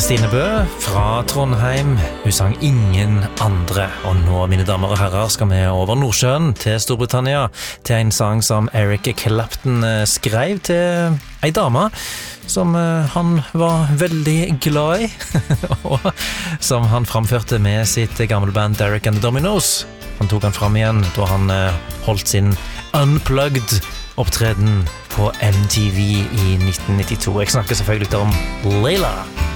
Kristine Bø fra Trondheim. Hun sang Ingen andre. Og nå, mine damer og herrer, skal vi over Nordsjøen til Storbritannia, til en sang som Eric Clapton skrev til ei dame som han var veldig glad i, og som han framførte med sitt gamle band Derek and the Dominos. Han tok han fram igjen da han holdt sin Unplugged opptreden på MTV i 1992. Jeg snakker selvfølgelig om Layla.